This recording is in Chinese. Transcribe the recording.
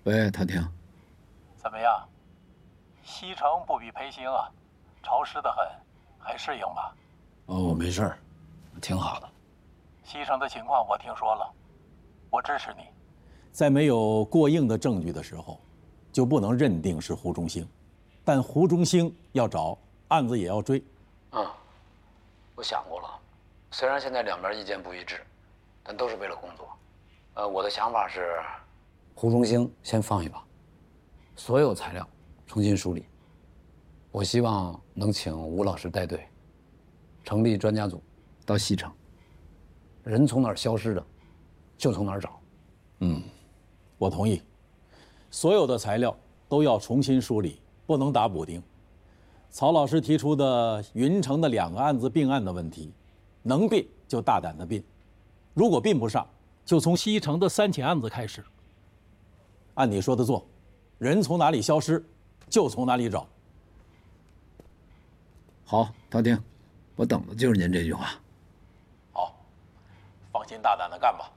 喂，陶婷， 怎么样？西城不比培兴啊，潮湿得很，还适应吗？ 哦，我没事儿，挺好的。 西城的情况我听说了，我支持你。 在没有过硬的证据的时候，就不能认定是胡中兴，但胡中兴要找，案子也要追。 我想过了，虽然现在两边意见不一致，但都是为了工作。我的想法是，胡中兴先放一把，所有材料重新梳理。我希望能请吴老师带队，成立专家组，到西城。人从哪儿消失的，就从哪儿找。 我同意，所有的材料都要重新梳理，不能打补丁。曹老师提出的云城的2个案子并案的问题，能并就大胆的并，如果并不上，就从西城的3起案子开始。按你说的做，人从哪里消失，就从哪里找。 好，陶婷，我等的就是您这句话。 好，放心大胆的干吧。